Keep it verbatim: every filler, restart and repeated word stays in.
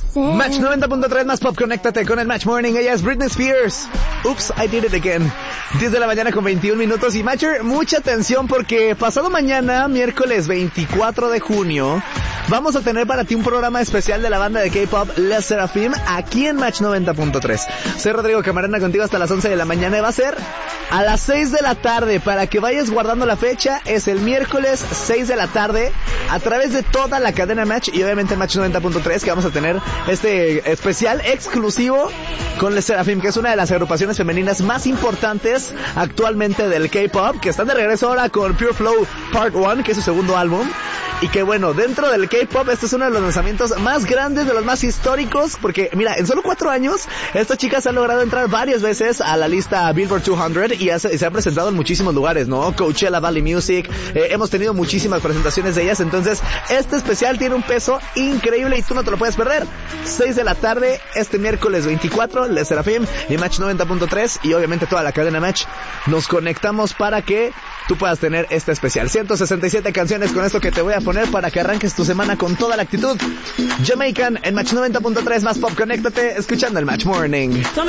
Match noventa punto tres más pop, conéctate con el Match Morning. Ella es Britney Spears. Oops, I did it again. diez de la mañana con veintiún minutos. Y Matcher, mucha atención porque pasado mañana, miércoles veinticuatro de junio, vamos a tener para ti un programa especial de la banda de K-pop Les Seraphim aquí en Match noventa punto tres. Soy Rodrigo Camarena contigo hasta las once de la mañana y va a ser a las seis de la tarde. Para que vayas guardando la fecha, es el miércoles seis de la tarde a través de toda la cadena Match y obviamente Match noventa punto tres, que vamos a tener este especial exclusivo con Les Seraphim, que es una de las agrupaciones femeninas más importantes actualmente del K-pop, que están de regreso ahora con Pure Flow Part uno, que es su segundo álbum. Y que bueno, dentro del K-pop este es uno de los lanzamientos más grandes, de los más históricos, porque mira, en solo cuatro años estas chicas han logrado entrar varias veces a la lista Billboard doscientos y, hace, y se han presentado en muchísimos lugares, ¿no? Coachella, Valley Music, eh, hemos tenido muchísimas presentaciones de ellas. Entonces este especial tiene un peso increíble y tú no te lo puedes perder. seis de la tarde este miércoles veinticuatro, Les Seraphim y Match noventa punto tres y obviamente toda la cadena Match. Nos conectamos para que tú puedas tener este especial. ciento sesenta y siete canciones con esto que te voy a poner para que arranques tu semana con toda la actitud. Jamaican en Match noventa punto tres más pop, conéctate escuchando el Match Morning.